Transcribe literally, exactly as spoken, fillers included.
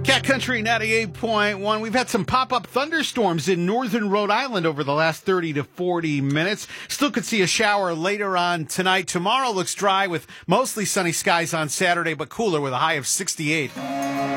Cat Country ninety-eight point one. We've had some pop-up thunderstorms in northern Rhode Island over the last thirty to forty minutes. Still could see a shower later on tonight. Tomorrow looks dry with mostly sunny skies on Saturday, but cooler with a high of sixty-eight.